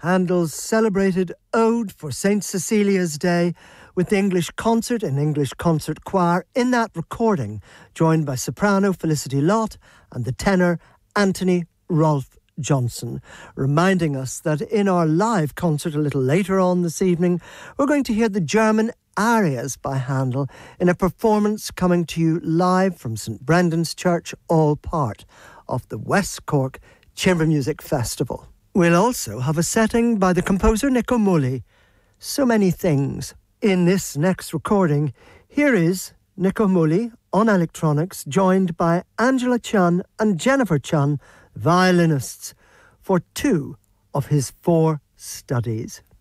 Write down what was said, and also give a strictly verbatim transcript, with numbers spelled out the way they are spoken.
Handel's celebrated Ode for Saint Cecilia's Day with the English Concert and English Concert Choir in that recording, joined by soprano Felicity Lott and the tenor Anthony Rolfe Johnson, reminding us that in our live concert a little later on this evening, we're going to hear the German arias by Handel in a performance coming to you live from St Brendan's Church, all part of the West Cork Chamber Music Festival. We'll also have a setting by the composer Nico Muhly. So many things. In this next recording, here is Nico Muhly on electronics, joined by Angela Chun and Jennifer Chun, violinists, for two of his four studies.